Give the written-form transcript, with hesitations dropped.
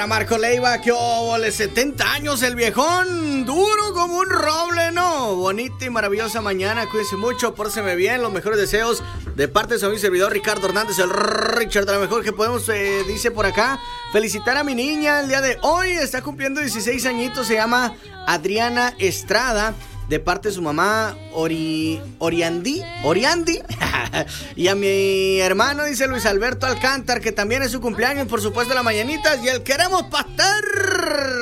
para Marco Leiva, que óvole, 70 años el viejón, duro como un roble, ¿no? Bonita y maravillosa mañana, cuídense mucho, pórtense bien, los mejores deseos de parte de su amigo y servidor Ricardo Hernández, el Richard, de lo mejor que podemos, dice por acá, felicitar a mi niña el día de hoy, está cumpliendo 16 añitos, se llama Adriana Estrada, de parte de su mamá Oriandi y a mi hermano, dice Luis Alberto Alcántar, que también es su cumpleaños, por supuesto las mañanitas, y el queremos pastar.